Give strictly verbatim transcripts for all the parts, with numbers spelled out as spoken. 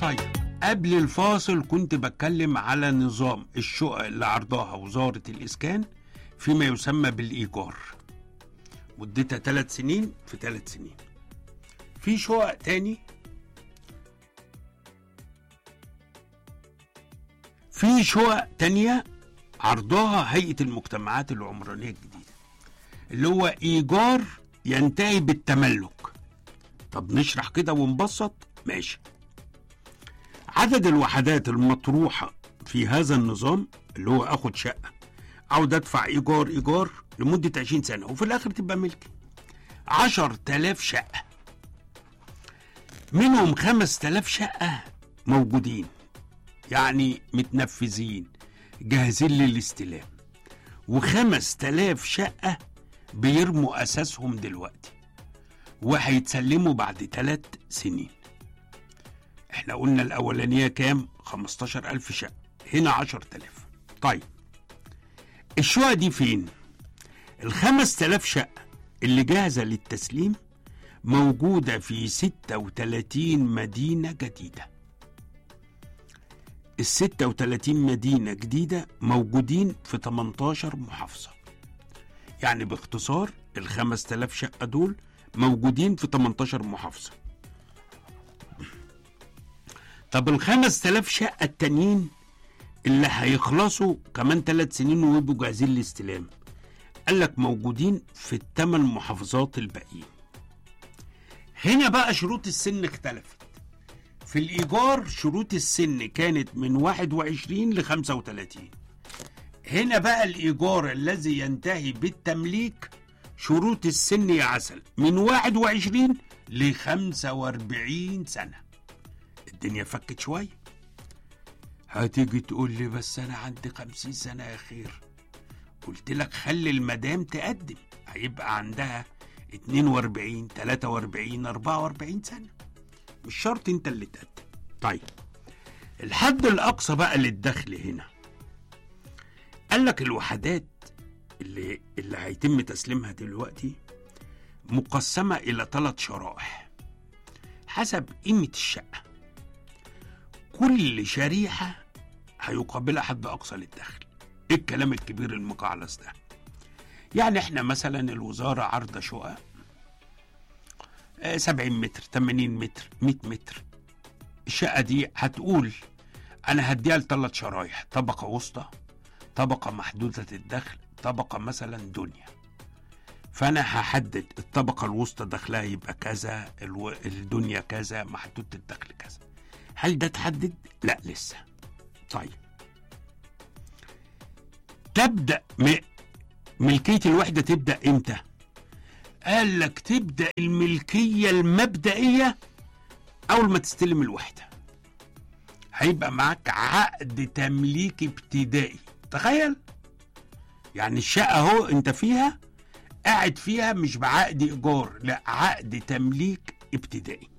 طيب، قبل الفاصل كنت بتكلم على نظام الشقق اللي عرضها وزارة الإسكان فيما يسمى بالإيجار، مدتها ثلاث سنين في ثلاث سنين. في شقق تاني في شقق تانية عرضها هيئة المجتمعات العمرانية الجديدة، اللي هو إيجار ينتهي بالتملك. طب نشرح كده ونبسط. ماشي. عدد الوحدات المطروحة في هذا النظام اللي هو أخد شقة أو أدفع إيجار إيجار لمدة عشرين سنة وفي الآخر تبقى ملكي، عشر تلاف شقة، منهم خمس تلاف شقة موجودين، يعني متنفذين جاهزين للاستلام، وخمس تلاف شقة بيرموا أساسهم دلوقتي وهيتسلموا بعد ثلاث سنين. احنا قلنا الأولانية كام؟ خمستاشر ألف شقة، هنا عشر تلاف. طيب الشقة دي فين؟ الخمس تلاف شقة اللي جاهزة للتسليم موجودة في ستة وتلاتين مدينة جديدة. الستة وتلاتين مدينة جديدة موجودين في تمنتاشر محافظة، يعني باختصار الخمس تلاف شقة دول موجودين في تمنتاشر محافظة. طب الخمس تلاف شقة التانيين اللي هيخلصوا كمان ثلاث سنين ويبقوا جاهزين للاستلام، قالك موجودين في الثمان محافظات الباقيين. هنا بقى شروط السن اختلفت. في الإيجار شروط السن كانت من واحد وعشرين ل خمسة وتلاتين. هنا بقى الإيجار الذي ينتهي بالتمليك شروط السن يا عسل من واحد وعشرين ل خمسة وأربعين سنة. الدنيا فكت شوية. هتيجي تقول لي بس أنا عندي خمسين سنة يا خير. قلت لك خلي المدام تقدم، هيبقى عندها اتنين وأربعين تلاتة وأربعين أربعة وأربعين سنة، مش شرط انت اللي تقدم. طيب الحد الأقصى بقى للدخل هنا، قال لك الوحدات اللي, اللي هيتم تسليمها دلوقتي مقسمة إلى ثلاث شرائح حسب قيمة الشقة. كل شريحة هيقابلها حد أقصى للدخل. إيه الكلام الكبير المقعلص ده؟ يعني إحنا مثلا الوزارة عارضة شقق سبعين متر تمانين متر مية متر. الشقة دي هتقول أنا هديها لثلاث شرايح، طبقة وسطى، طبقة محدودة الدخل، طبقة مثلا دنيا. فأنا هحدد الطبقة الوسطى دخلها يبقى كذا، الدنيا كذا، محدودة الدخل كذا. هل ده تحدد؟ لا لسه. طيب تبدأ م... ملكية الوحدة تبدأ امتى؟ قال لك تبدأ الملكية المبدئية أول ما تستلم الوحدة. هيبقى معاك عقد تمليك ابتدائي. تخيل يعني الشقة اهو انت فيها قاعد فيها مش بعقد إيجار، لا عقد تمليك ابتدائي،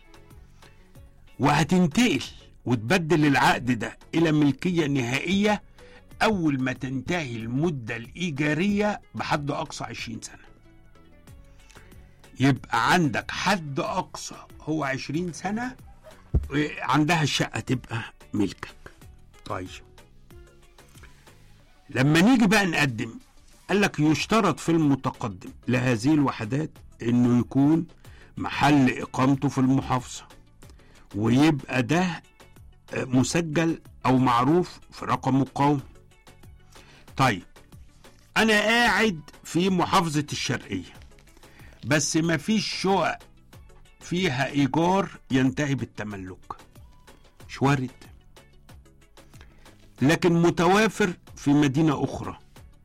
وهتنتقل وتبدل العقد ده إلى ملكية نهائية أول ما تنتهي المدة الإيجارية بحد أقصى عشرين سنة. يبقى عندك حد أقصى هو عشرين سنة عندها الشقة تبقى ملكك. طيب لما نيجي بقى نقدم، قالك يشترط في المتقدم لهذه الوحدات إنه يكون محل إقامته في المحافظة، ويبقى ده مسجل أو معروف في رقم القومي. طيب أنا قاعد في محافظة الشرقية بس ما فيش شقق فيها إيجار ينتهي بالتملك، مش وارد، لكن متوافر في مدينة أخرى.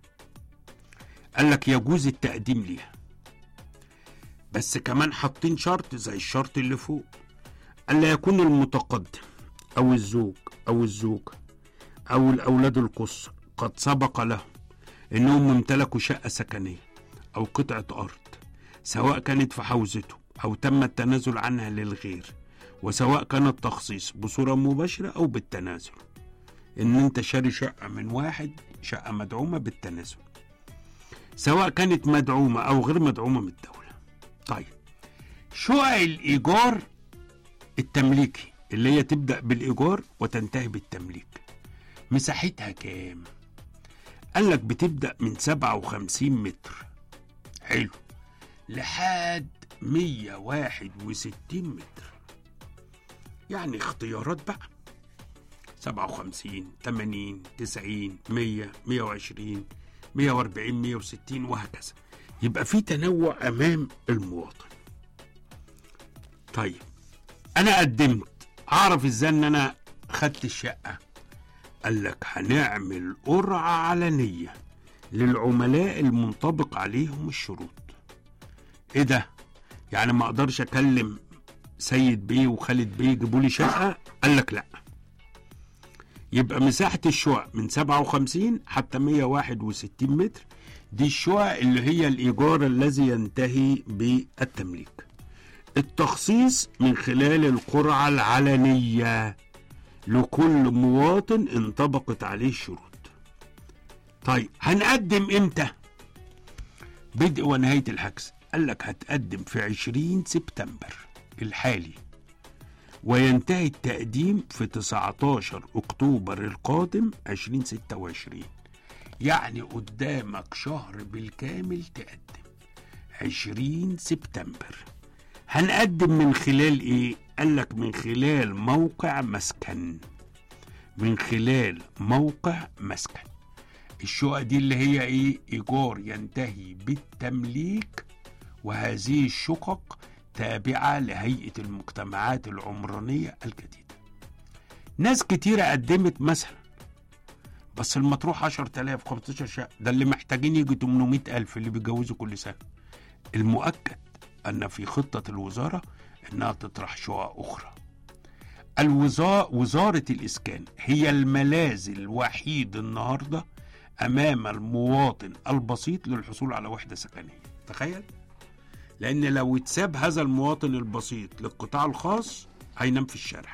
قالك يجوز التقديم ليها، بس كمان حاطين شرط زي الشرط اللي فوق، ألا يكون المتقدم أو الزوج أو الزوجة أو الأولاد القصر قد سبق لهم إنهم امتلكوا شقة سكنية أو قطعة أرض، سواء كانت في حوزته أو تم التنازل عنها للغير، وسواء كان التخصيص بصورة مباشرة أو بالتنازل. إن أنت شاري شقة من واحد، شقة مدعومة بالتنازل، سواء كانت مدعومة أو غير مدعومة من الدولة. طيب شقق الإيجار التمليكي اللي هي تبدأ بالإيجار وتنتهي بالتمليك. مساحتها كام؟ قال لك بتبدأ من سبعة وخمسين متر، حلو، لحد مية وواحد وستين متر. يعني اختيارات بقى، سبعة وخمسين، تمانين، تسعين، مية، مية وعشرين، مية واربعين، مية وستين، وهكذا. يبقى في تنوع أمام المواطن. طيب أنا قدمت، أعرف إزاي إن أنا خدت الشقة؟ قال لك هنعمل قرعة علنية للعملاء المنطبق عليهم الشروط. إيه ده؟ يعني ما أقدرش أكلم سيد بيه وخالد بيه يجيبوا لي شقة؟ قال لك لأ. يبقى مساحة الشقق من سبعة وخمسين حتى مية وواحد وستين متر، دي الشقق اللي هي الإيجار الذي ينتهي بالتمليك. التخصيص من خلال القرعة العلنية لكل مواطن انطبقت عليه الشروط. طيب هنقدم امتى؟ بدء ونهاية الحجز. قال لك هتقدم في عشرين سبتمبر الحالي، وينتهي التقديم في تسعتاشر أكتوبر القادم عشرين ستة وعشرين. يعني قدامك شهر بالكامل تقدم، عشرين سبتمبر. هنقدم من خلال ايه؟ قال لك من خلال موقع مسكن. من خلال موقع مسكن. الشقق دي اللي هي ايه؟ ايجار ينتهي بالتمليك، وهذه الشقق تابعة لهيئة المجتمعات العمرانية الجديدة. ناس كتيرة قدمت مثلا، بس المطروح عشرة آلاف، خمستاشر شقة، ده اللي محتاجين يجي تمنمية ألف اللي بيتجوزوا كل سنة. المؤكد أن في خطة الوزارة أنها تطرح شقق أخرى. الوزارة وزارة الإسكان هي الملاذ الوحيد النهاردة أمام المواطن البسيط للحصول على وحدة سكنية. تخيل، لأن لو اتساب هذا المواطن البسيط للقطاع الخاص هينام في الشارع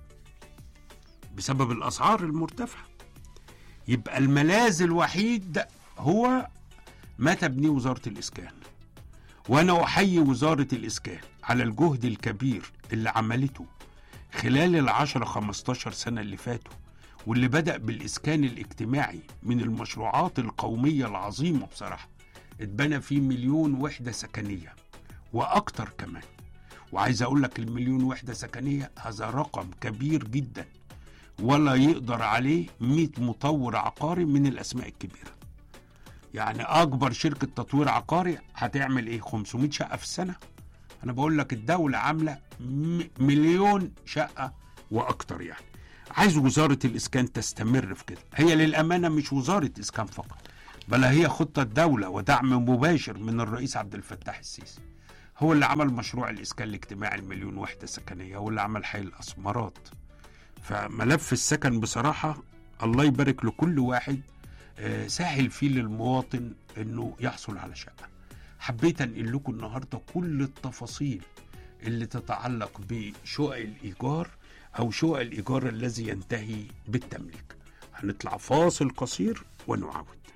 بسبب الأسعار المرتفعة. يبقى الملاذ الوحيد هو ما تبنيه وزارة الإسكان. وأنا أحيي وزارة الإسكان على الجهد الكبير اللي عملته خلال العشرة خمستاشر سنة اللي فاتوا، واللي بدأ بالإسكان الاجتماعي من المشروعات القومية العظيمة بصراحة. اتبنى فيه مليون وحدة سكنية وأكتر كمان. وعايز أقول لك المليون وحدة سكنية هذا رقم كبير جدا، ولا يقدر عليه مية مطور عقاري من الأسماء الكبيرة. يعني أكبر شركة تطوير عقاري هتعمل إيه؟ خمسمية شقة في السنة. أنا بقول لك الدولة عاملة مليون شقة وأكتر. يعني عايز وزارة الإسكان تستمر في كده. هي للأمانة مش وزارة إسكان فقط، بل هي خطة دولة ودعم مباشر من الرئيس عبد الفتاح السيسي. هو اللي عمل مشروع الإسكان الاجتماعي المليون وحدة سكنية، هو اللي عمل حي الأسمرات. فملف السكن بصراحة الله يبارك لكل واحد سهل فيه للمواطن انه يحصل على شقة. حبيت انقل لكم النهاردة كل التفاصيل اللي تتعلق بشقق الإيجار او شقق الإيجار الذي ينتهي بالتمليك. هنطلع فاصل قصير ونعود.